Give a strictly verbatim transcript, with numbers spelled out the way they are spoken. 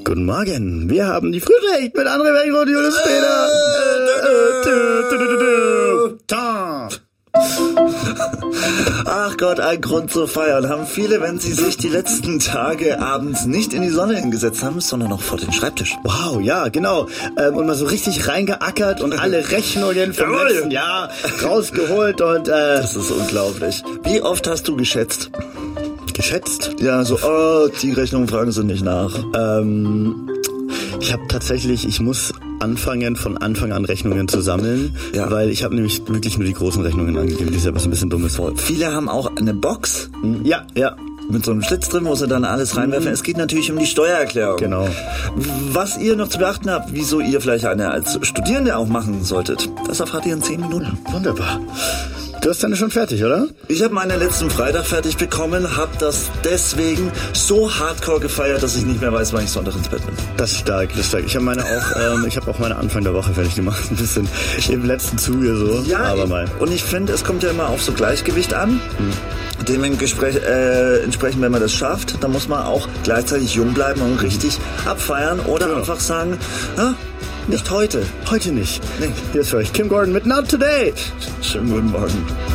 Guten Morgen, wir haben die Frühschicht mit André Wenk und Julius Peter. Ach Gott, ein Grund zu feiern haben viele, wenn sie sich die letzten Tage abends nicht in die Sonne hingesetzt haben, sondern noch vor den Schreibtisch. Wow, ja, genau. Ähm, und mal so richtig reingeackert und alle Rechnungen vom Jawohl. letzten Jahr rausgeholt und äh, Das ist unglaublich. Wie oft hast du geschätzt? geschätzt. Ja, so, oh, die Rechnungen fragen sie nicht nach. Ähm, ich habe tatsächlich, ich muss anfangen, von Anfang an Rechnungen zu sammeln, Ja. weil ich habe nämlich wirklich nur die großen Rechnungen angegeben, die ist ja was ein bisschen dummes. Viele haben auch eine Box Ja, ja, mit so einem Schlitz drin, wo sie dann alles reinwerfen. Es geht natürlich um die Steuererklärung. genau. Was ihr noch zu beachten habt, wieso ihr vielleicht eine als Studierende auch machen solltet, das erfahrt ihr in zehn Minuten. Wunderbar. Du hast deine schon fertig, oder? Ich habe meine letzten Freitag fertig bekommen, habe das deswegen so hardcore gefeiert, dass ich nicht mehr weiß, wann ich Sonntag ins Bett bin. Das ist stark, das ist stark. Ich habe meine auch, ähm, ich habe auch meine Anfang der Woche fertig gemacht, ein bisschen im letzten Zuge so, aber mal. Und ich finde, es kommt ja immer auf so Gleichgewicht an. Hm. Dem entsprech- äh, entsprechend, wenn man das schafft, dann muss man auch gleichzeitig jung bleiben und richtig abfeiern oder Ja. einfach sagen, ja, nicht heute. Heute nicht. Nee. Hier ist für euch Kim Gordon mit Not Today. Schönen guten Morgen.